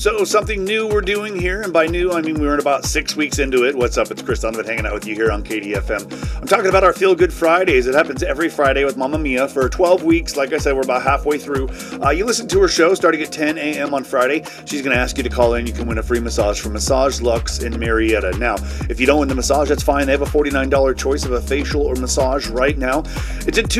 So something new we're doing here, and by new, I mean we're in about 6 weeks into it. What's up? It's Chris Donovan hanging out with you here on KDFM. I'm talking about our Feel Good Fridays. It happens every Friday with Mama Mia for 12 weeks. Like I said, we're about halfway through. You listen to her show starting at 10 a.m. on Friday. She's going to ask you to call in. You can win a free massage from Massage Luxe in Marietta. Now, if you don't win the massage, that's fine. They have a $49 choice of a facial or massage right now. It's at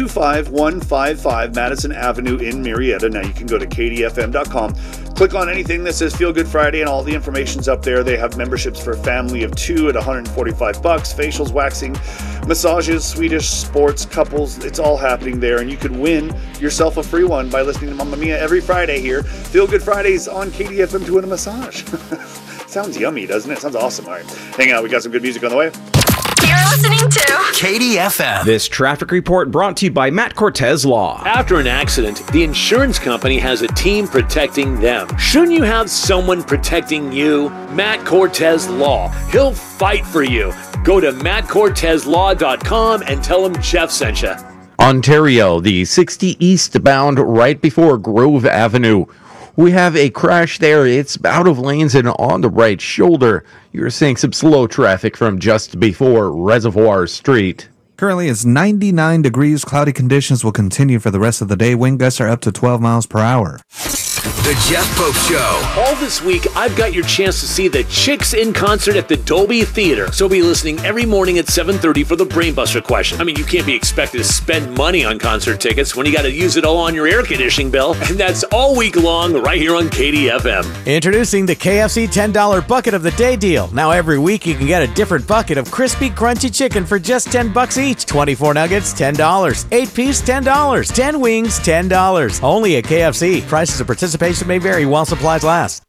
25155 Madison Avenue in Marietta. Now, you can go to kdfm.com. Click on anything that says Feel Good Friday and all the information's up there. They have memberships for a family of 2 at $145, facials, waxing, massages, Swedish, sports, couples. It's all happening there, and you could win yourself a free one by listening to Mamma Mia every Friday here. Feel Good Fridays on KDFM to win a massage. Sounds yummy, doesn't it? Sounds awesome. All right, hang out. We got some good music on the way. You're listening to KDFM. This traffic report brought to you by Matt Cortez Law. After an accident, the insurance company has a team protecting them. Shouldn't you have someone protecting you? Matt Cortez Law. He'll fight for you. Go to mattcortezlaw.com and tell him Jeff sent you. Ontario, the 60 eastbound right before Grove Avenue. We have a crash there. It's out of lanes and on the right shoulder. You're seeing some slow traffic from just before Reservoir Street. Currently it's 99 degrees. Cloudy conditions will continue for the rest of the day. Wind gusts are up to 12 miles per hour. The Jeff Pope Show. All this week, I've got your chance to see the Chicks in concert at the Dolby Theater. So be listening every morning at 7:30 for the Brainbuster question. I mean, you can't be expected to spend money on concert tickets when you got to use it all on your air conditioning bill. And that's all week long right here on KDFM. Introducing the KFC $10 Bucket of the Day deal. Now every week you can get a different bucket of crispy, crunchy chicken for just $10 each. 24 nuggets, $10. 8-piece, $10. 10 wings, $10. Only at KFC. Prices of participation may vary while supplies last.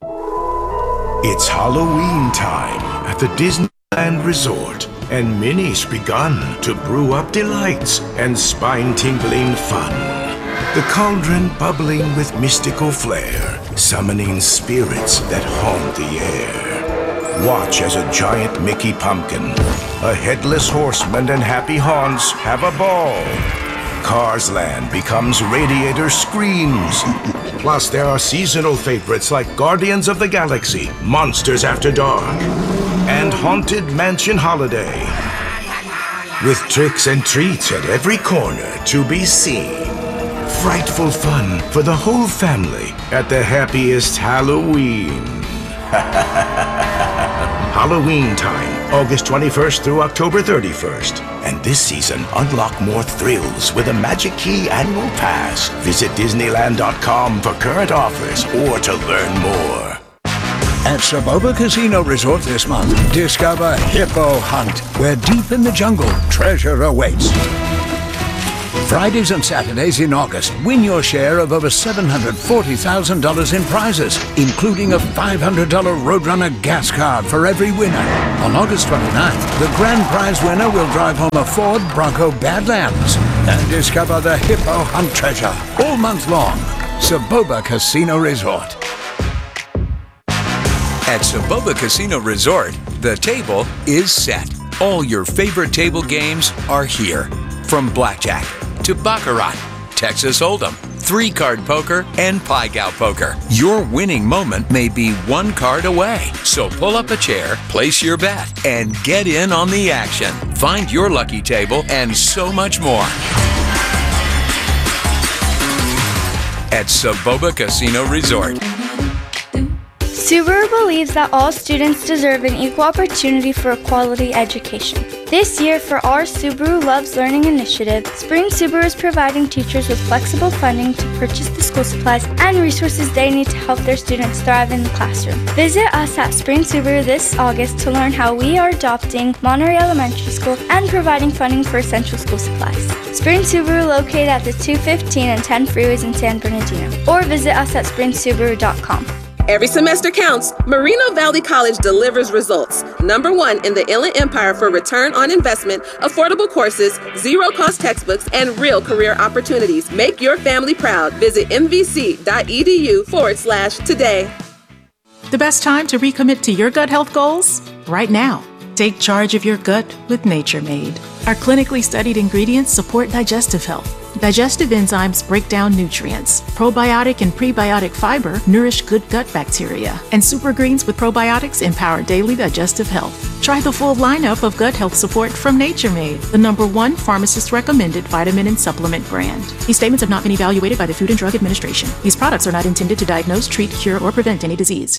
It's Halloween time at the Disneyland Resort, and Minnie's begun to brew up delights and spine-tingling fun. The cauldron bubbling with mystical flair, summoning spirits that haunt the air. Watch as a giant Mickey pumpkin, a headless horseman, and happy haunts have a ball. Cars Land becomes Radiator Screams. Plus, there are seasonal favorites like Guardians of the Galaxy, Monsters After Dark, and Haunted Mansion Holiday. With tricks and treats at every corner to be seen. Frightful fun for the whole family at the happiest Halloween. Halloween time, August 21st through October 31st. And this season, unlock more thrills with a Magic Key annual pass. Visit Disneyland.com for current offers or to learn more. At Saboba Casino Resort this month, discover Hippo Hunt, where deep in the jungle, treasure awaits. Fridays and Saturdays in August, win your share of over $740,000 in prizes, including a $500 Roadrunner gas card for every winner. On August 29th, the grand prize winner will drive home a Ford Bronco Badlands and discover the Hippo Hunt treasure all month long. Saboba Casino Resort. At Saboba Casino Resort, the table is set. All your favorite table games are here. From blackjack to baccarat, Texas Hold'em, 3-card poker, and Pai-Gow poker. Your winning moment may be one card away. So pull up a chair, place your bet, and get in on the action. Find your lucky table and so much more at Saboba Casino Resort. Subaru believes that all students deserve an equal opportunity for a quality education. This year, for our Subaru Loves Learning initiative, Spring Subaru is providing teachers with flexible funding to purchase the school supplies and resources they need to help their students thrive in the classroom. Visit us at Spring Subaru this August to learn how we are adopting Monterey Elementary School and providing funding for essential school supplies. Spring Subaru, located at the 215 and 10 freeways in San Bernardino, or visit us at springsubaru.com. Every semester counts. Moreno Valley College delivers results. Number 1 in the Inland Empire for return on investment, affordable courses, zero-cost textbooks, and real career opportunities. Make your family proud. Visit mvc.edu/today. The best time to recommit to your gut health goals? Right now. Take charge of your gut with Nature Made. Our clinically studied ingredients support digestive health, Digestive enzymes break down nutrients. Probiotic and prebiotic fiber nourish good gut bacteria. And Super Greens with probiotics empower daily digestive health. Try the full lineup of gut health support from Nature Made, the #1 pharmacist-recommended vitamin and supplement brand. These statements have not been evaluated by the Food and Drug Administration. These products are not intended to diagnose, treat, cure, or prevent any disease.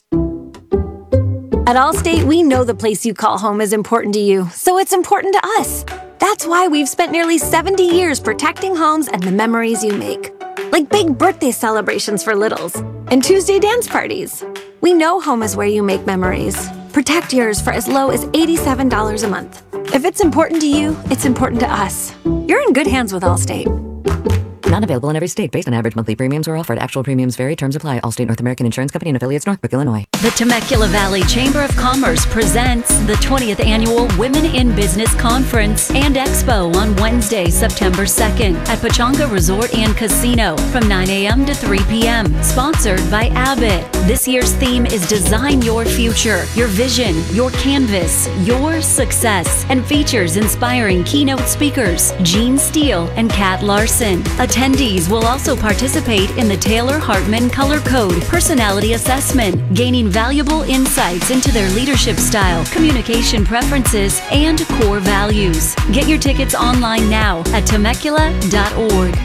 At Allstate, we know the place you call home is important to you, so it's important to us. That's why we've spent nearly 70 years protecting homes and the memories you make. Like big birthday celebrations for littles and Tuesday dance parties. We know home is where you make memories. Protect yours for as low as $87 a month. If it's important to you, it's important to us. You're in good hands with Allstate. Not available in every state based on average monthly premiums or offered. Actual premiums vary. Terms apply. Allstate North American Insurance Company and affiliates, Northbrook, Illinois. The Temecula Valley Chamber of Commerce presents the 20th Annual Women in Business Conference and Expo on Wednesday, September 2nd at Pechanga Resort and Casino from 9 a.m. to 3 p.m. Sponsored by Abbott. This year's theme is Design Your Future, Your Vision, Your Canvas, Your Success, and features inspiring keynote speakers Gene Steele and Kat Larson. Attendees will also participate in the Taylor Hartman Color Code Personality Assessment, gaining valuable insights into their leadership style, communication preferences, and core values. Get your tickets online now at temecula.org.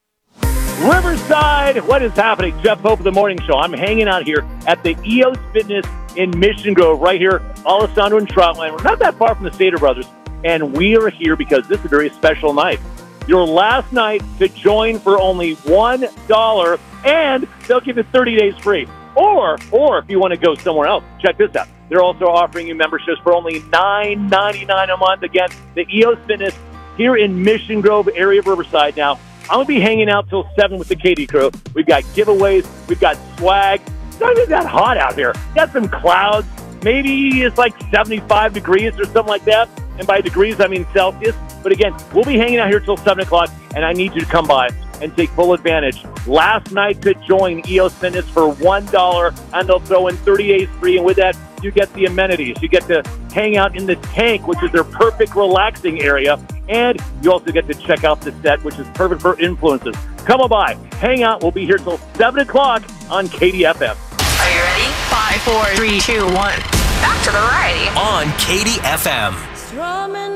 Riverside, what is happening? Jeff Pope of the Morning Show. I'm hanging out here at the EOS Fitness in Mission Grove, right here, Alessandro and Troutland. We're not that far from the Stater Brothers, and we are here because this is a very special night. Your last night to join for only $1, and they'll give you 30 days free. Or if you want to go somewhere else, check this out. They're also offering you memberships for only $9.99 a month. Again, the EOS Fitness here in Mission Grove area of Riverside. Now, I'm going to be hanging out till 7 with the Katie crew. We've got giveaways. We've got swag. It's not even that hot out here. Got some clouds. Maybe it's like 75 degrees or something like that. And by degrees, I mean Celsius. But again, we'll be hanging out here till 7 o'clock, and I need you to come by and take full advantage. Last night to join EOS Fitness for $1, and they'll throw in 30 days free. And with that, you get the amenities. You get to hang out in the tank, which is their perfect relaxing area. And you also get to check out the set, which is perfect for influencers. Come on by. Hang out. We'll be here till 7 o'clock on KDFM. Are you ready? 5, 4, 3, 2, 1. Back to the variety. On KDFM. Strumming